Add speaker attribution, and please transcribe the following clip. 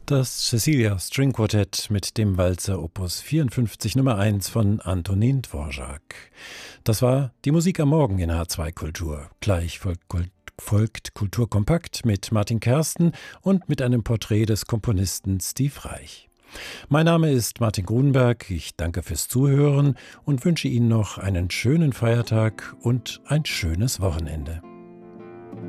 Speaker 1: Das Cecilia String Quartett mit dem Walzer Opus 54 Nummer 1 von Antonin Dvorak. Das war die Musik am Morgen in H2 Kultur. Gleich folgt Kultur kompakt mit Martin Kersten und mit einem Porträt des Komponisten Steve Reich. Mein Name ist Martin Grunberg, ich danke fürs Zuhören und wünsche Ihnen noch einen schönen Feiertag und ein schönes Wochenende.